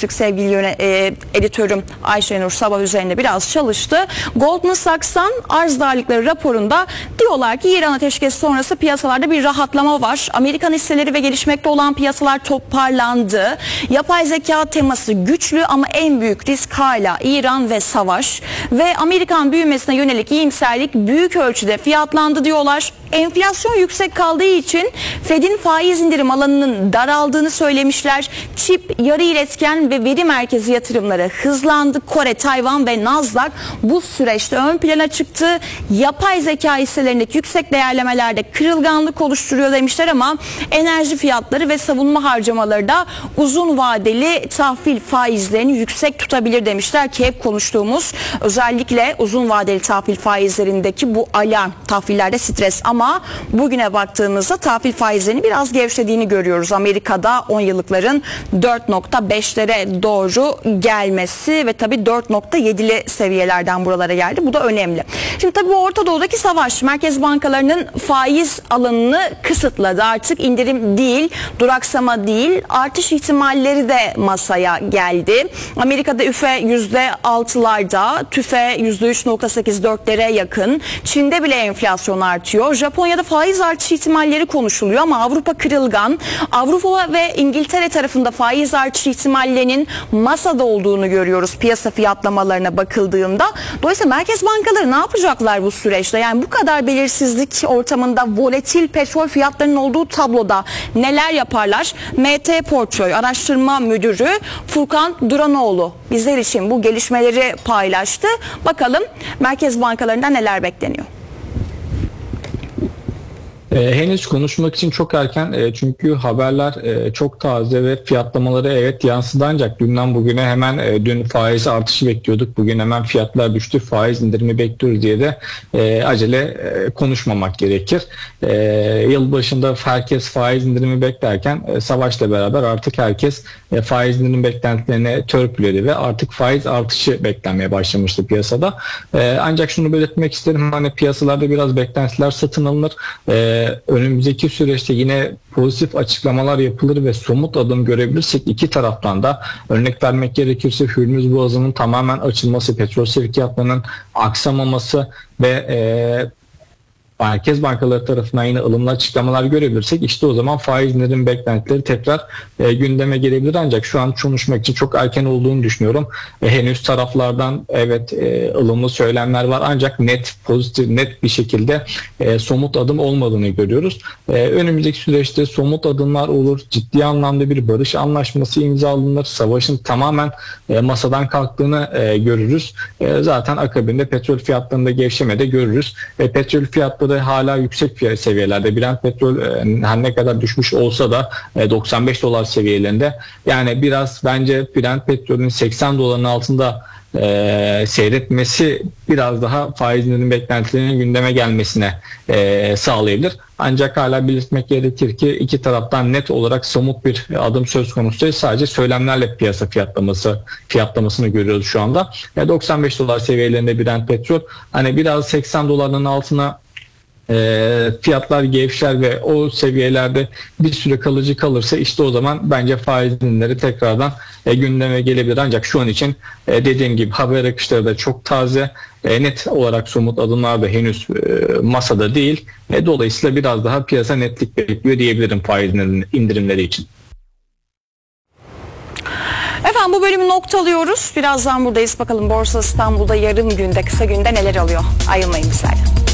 Street sevgili editörüm Ayşenur Sabah üzerinde biraz çalıştı. Goldman Sachs'tan arz darlıkları raporunda diyorlar ki İran ateşkesi sonrası piyasalarda bir rahatlama var. Amerikan hisseleri ve gelişmekte olan piyasalar toparlandı. Yapay zeka teması güçlü ama en büyük risk hala İran ve savaş. Ve Amerikan büyümesine yönelik iyimserlik büyük ölçüde fiyatlandı diyorlar. Enflasyon yüksek kaldığı için Fed'in faiz indirim alanının daraldığını söylemişler. Çip, yarı iletken ve veri merkezi yatırımları hızlandı. Kore, Tayvan ve Nasdaq bu süreçte ön plana çıktı. Yapay zeka hisselerindeki yüksek değerlemelerde kırılganlık oluşturuyor demişler ama enerji fiyatları ve savunma harcamaları da uzun vadeli tahvil faizlerini yüksek tutabilir demişler ki hep konuştuğumuz özellikle uzun vadeli tahvil faizlerindeki bu alarm, tahvillerde stres ama bugüne baktığımızda tahvil faizlerinin biraz gevşediğini görüyoruz. Amerika'da 10 yıllıkların 4.5'lere doğru gelmesi ve tabii 4.7'li seviyelerden buralara geldi. Bu da önemli. Şimdi tabii bu Orta Doğu'daki savaş merkez bankalarının faiz alanını kısıtladı. Artık indirim değil, duraksama değil, artış ihtimalleri de masaya geldi. Amerika'da üfe %6'larda, tüfe %3.84'lere yakın. Çin'de bile enflasyon artıyor. Japonya'da faiz artış ihtimalleri konuşuluyor ama Avrupa kırılgan. Avrupa ve İngiltere tarafında faiz artış ihtimallerinin masada olduğunu görüyoruz piyasa fiyatlamalarına bakıldığında. Dolayısıyla merkez bankaları ne yapacaklar bu süreçte? Yani bu kadar belirsizlik ortamında volatil petrol fiyatlarının olduğu tabloda neler yaparlar? MT Portföy Araştırma Müdürü Furkan Duranoğlu bizler için bu gelişmeleri paylaştı. Bakalım merkez bankalarından neler bekleniyor? Henüz konuşmak için çok erken çünkü haberler çok taze ve fiyatlamaları evet yansıdı ancak dünden bugüne hemen dün faiz artışı bekliyorduk. Bugün hemen fiyatlar düştü, faiz indirimi bekliyoruz diye de acele konuşmamak gerekir. Yılbaşında herkes faiz indirimi beklerken savaşla beraber artık herkes faiz indirim beklentilerine törpüledi ve artık faiz artışı beklenmeye başlamıştı piyasada. Ancak şunu belirtmek isterim, hani piyasalarda biraz beklentiler satın alınır. Önümüzdeki süreçte yine pozitif açıklamalar yapılır ve somut adım görebilirsek iki taraftan da örnek vermek gerekirse Hürmüz Boğazı'nın tamamen açılması, petrol sevkiyatlarının aksamaması ve merkez bankaları tarafından yine ılımlı açıklamalar görebilirsek işte o zaman faiz indirim beklentileri tekrar gündeme gelebilir ancak şu an konuşmak için çok erken olduğunu düşünüyorum. Henüz taraflardan evet ılımlı söylemler var ancak net, pozitif, net bir şekilde somut adım olmadığını görüyoruz. Önümüzdeki süreçte somut adımlar olur. Ciddi anlamda bir barış anlaşması imzalanır. Savaşın tamamen masadan kalktığını görürüz. Zaten akabinde petrol fiyatlarında gevşeme de görürüz. Petrol fiyatları hala yüksek seviyelerde. Brent petrol her ne kadar düşmüş olsa da 95 dolar seviyelerinde. Yani biraz bence Brent petrolün 80 doların altında seyretmesi biraz daha faiz indirim beklentilerinin gündeme gelmesine sağlayabilir. Ancak hala belirtmek gerekir ki iki taraftan net olarak somut bir adım söz konusu değil. Sadece söylemlerle piyasa fiyatlamasını görüyoruz şu anda. 95 dolar seviyelerinde Brent petrol hani biraz 80 doların altına fiyatlar gevşer ve o seviyelerde bir süre kalıcı kalırsa işte o zaman bence faiz indirimleri tekrardan gündeme gelebilir. Ancak şu an için dediğim gibi haber akışları da çok taze, net olarak somut adımlar da henüz masada değil. Dolayısıyla biraz daha piyasa netlik bekliyor diyebilirim faiz indirimleri için. Efendim bu bölümü noktalıyoruz. Birazdan buradayız. Bakalım Borsa İstanbul'da yarım günde, kısa günde neler alıyor? Ayrılmayın bizlerle.